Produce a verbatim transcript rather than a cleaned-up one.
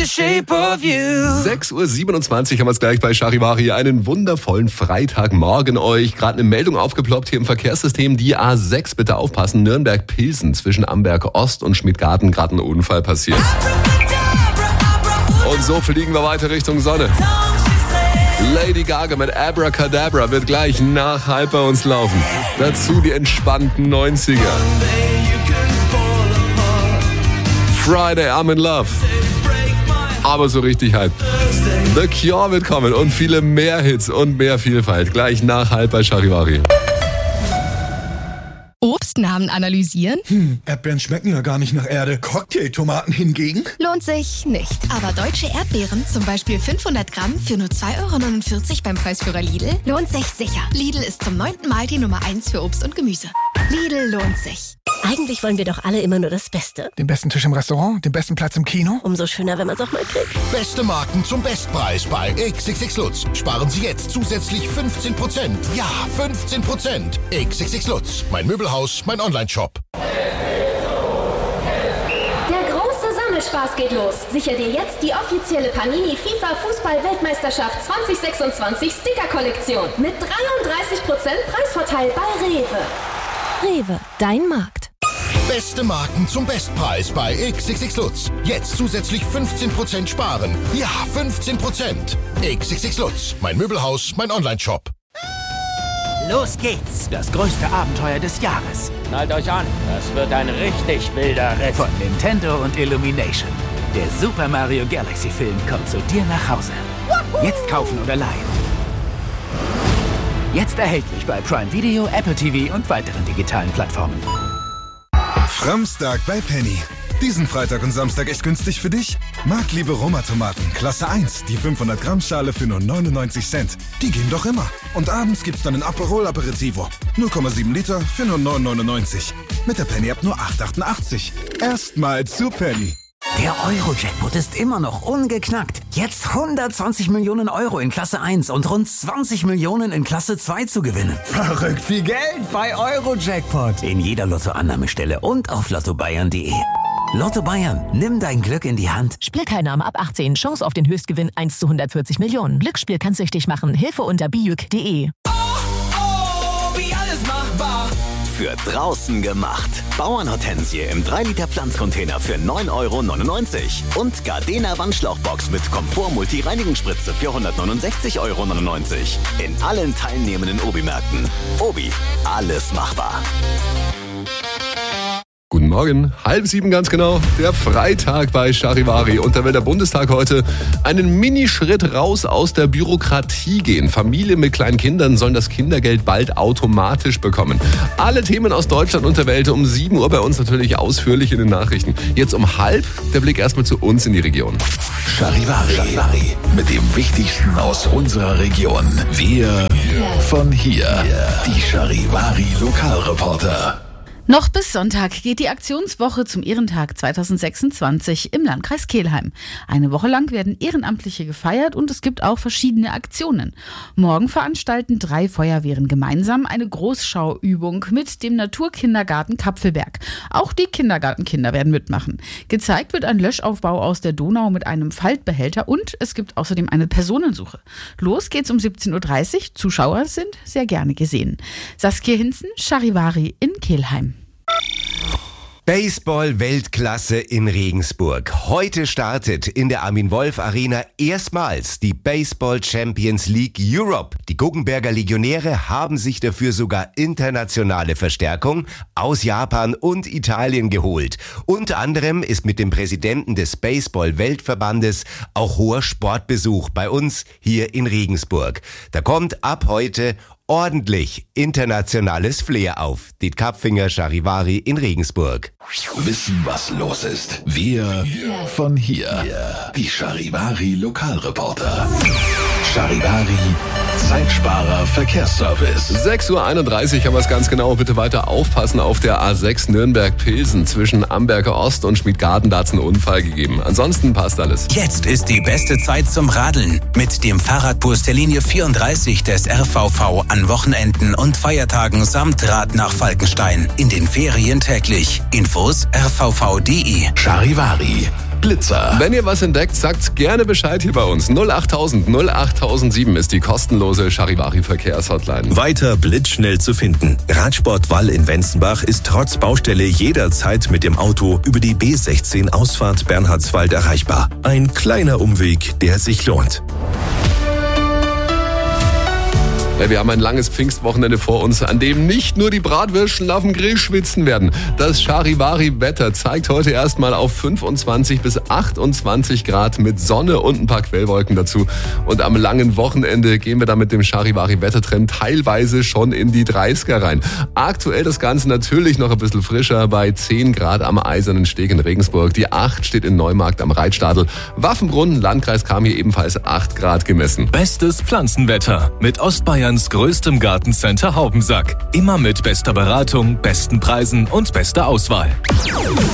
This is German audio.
the shape of you. sechs Uhr siebenundzwanzig haben wir es gleich bei Charivari. Einen wundervollen Freitagmorgen euch. Gerade eine Meldung aufgeploppt hier im Verkehrssystem. Die A sechs, bitte aufpassen. Nürnberg-Pilsen zwischen Amberg Ost und Schmidgarten gerade ein Unfall passiert. Und so fliegen wir weiter Richtung Sonne. Lady Gaga mit Abracadabra wird gleich nach halb bei uns laufen. Dazu die entspannten neunziger. Friday, I'm in love. Aber so richtig hype. The Cure wird kommen und viele mehr Hits und mehr Vielfalt. Gleich nach halb bei Charivari. Obstnamen analysieren? Hm, Erdbeeren schmecken ja gar nicht nach Erde. Cocktailtomaten hingegen? Lohnt sich nicht. Aber deutsche Erdbeeren, zum Beispiel fünfhundert Gramm für nur zwei Euro neunundvierzig beim Preisführer Lidl, lohnt sich sicher. Lidl ist zum neunten Mal die Nummer eins für Obst und Gemüse. Lidl lohnt sich. Eigentlich wollen wir doch alle immer nur das Beste. Den besten Tisch im Restaurant, den besten Platz im Kino. Umso schöner, wenn man es auch mal kriegt. Beste Marken zum Bestpreis bei X X X Lutz. Sparen Sie jetzt zusätzlich fünfzehn Prozent. Ja, fünfzehn Prozent. X X X Lutz. Mein Möbelhaus, mein Online-Shop. Der große Sammelspaß geht los. Sicher dir jetzt die offizielle Panini FIFA Fußball-Weltmeisterschaft zwanzig sechsundzwanzig Sticker-Kollektion. Mit dreiunddreißig Prozent Preisvorteil bei Rewe. Rewe, dein Markt. Beste Marken zum Bestpreis bei X X X Lutz. Jetzt zusätzlich fünfzehn Prozent sparen. Ja, fünfzehn Prozent. X X X Lutz. Mein Möbelhaus, mein Online-Shop. Los geht's. Das größte Abenteuer des Jahres. Schnallt euch an. Das wird ein richtig wilder Ritt. Von Nintendo und Illumination. Der Super Mario Galaxy Film kommt zu dir nach Hause. Jetzt kaufen oder leihen. Jetzt erhältlich bei Prime Video, Apple T V und weiteren digitalen Plattformen. Framstag bei Penny. Diesen Freitag und Samstag echt günstig für dich? Marktliebe Roma-Tomaten, Klasse eins, die fünfhundert Gramm Schale für nur neunundneunzig Cent. Die gehen doch immer. Und abends gibt's dann ein Aperol Aperitivo. null Komma sieben Liter für nur neun neunundneunzig. Mit der Penny-App nur acht achtundachtzig. Erstmal zu Penny. Der Euro-Jackpot ist immer noch ungeknackt. Jetzt hundertzwanzig Millionen Euro in Klasse eins und rund zwanzig Millionen in Klasse zwei zu gewinnen. Verrückt viel Geld bei Euro-Jackpot. In jeder Lottoannahmestelle und auf lotto bayern punkt de. Lotto Bayern, nimm dein Glück in die Hand. Spielteilnahme ab achtzehn. Chance auf den Höchstgewinn eins zu hundertvierzig Millionen. Glücksspiel kann süchtig machen. Hilfe unter bijuk punkt de. Oh, oh, wie alles machbar. Für draußen gemacht. Bauernhortensie im drei Liter Pflanzcontainer für neun Euro neunundneunzig. Und Gardena Wandschlauchbox mit Komfort-Multi-Reinigungsspritze für hundertneunundsechzig Euro neunundneunzig. In allen teilnehmenden Obi-Märkten. Obi, alles machbar. Guten Morgen, halb sieben ganz genau, der Freitag bei Charivari. Und da will der Bundestag heute einen Minischritt raus aus der Bürokratie gehen. Familien mit kleinen Kindern sollen das Kindergeld bald automatisch bekommen. Alle Themen aus Deutschland und der Welt um sieben Uhr bei uns natürlich ausführlich in den Nachrichten. Jetzt um halb der Blick erstmal zu uns in die Region. Charivari, Charivari. Mit dem Wichtigsten aus unserer Region. Wir von hier. Die Charivari Lokalreporter. Noch bis Sonntag geht die Aktionswoche zum Ehrentag zweitausendsechsundzwanzig im Landkreis Kelheim. Eine Woche lang werden Ehrenamtliche gefeiert und es gibt auch verschiedene Aktionen. Morgen veranstalten drei Feuerwehren gemeinsam eine Großschauübung mit dem Naturkindergarten Kapfelberg. Auch die Kindergartenkinder werden mitmachen. Gezeigt wird ein Löschaufbau aus der Donau mit einem Faltbehälter und es gibt außerdem eine Personensuche. Los geht's um siebzehn Uhr dreißig. Zuschauer sind sehr gerne gesehen. Saskia Hinzen, Charivari in Kelheim. Baseball-Weltklasse in Regensburg. Heute startet in der Armin-Wolf-Arena erstmals die Baseball Champions League Europe. Die Guggenberger Legionäre haben sich dafür sogar internationale Verstärkung aus Japan und Italien geholt. Unter anderem ist mit dem Präsidenten des Baseball-Weltverbandes auch hoher Sportbesuch bei uns hier in Regensburg. Da kommt ab heute ordentlich internationales Flair auf. Diet Kapfinger, Charivari in Regensburg. Wissen, was los ist. Wir von hier. Die Charivari Lokalreporter. Charivari Zeitsparer Verkehrsservice. sechs Uhr einunddreißig haben wir es ganz genau. Bitte weiter aufpassen auf der A sechs Nürnberg-Pilsen. Zwischen Amberger Ost und Schmidgarten, da hat es einen Unfall gegeben. Ansonsten passt alles. Jetzt ist die beste Zeit zum Radeln. Mit dem Fahrradbus der Linie vierunddreißig des R V V an Wochenenden und Feiertagen samt Rad nach Falkenstein. In den Ferien täglich. Infos r v v punkt de. Charivari. Blitzer. Wenn ihr was entdeckt, sagt gerne Bescheid hier bei uns. null achttausend null achttausendsieben ist die kostenlose Charivari-Verkehrshotline. Weiter blitzschnell zu finden. Radsport Wall in Wenzenbach ist trotz Baustelle jederzeit mit dem Auto über die B sechzehn Ausfahrt Bernhardswald erreichbar. Ein kleiner Umweg, der sich lohnt. Ja, wir haben ein langes Pfingstwochenende vor uns, an dem nicht nur die Bratwürstchen auf dem Grill schwitzen werden. Das Charivari-Wetter zeigt heute erstmal auf fünfundzwanzig bis achtundzwanzig Grad mit Sonne und ein paar Quellwolken dazu. Und am langen Wochenende gehen wir dann mit dem Charivari-Wettertrend teilweise schon in die dreißiger rein. Aktuell das Ganze natürlich noch ein bisschen frischer bei zehn Grad am Eisernen Steg in Regensburg. Die acht steht in Neumarkt am Reitstadel. Waffenbrunn, Landkreis, kam hier ebenfalls acht Grad gemessen. Bestes Pflanzenwetter mit Ostbayerns größtem Gartencenter Haubensack. Immer mit bester Beratung, besten Preisen und bester Auswahl.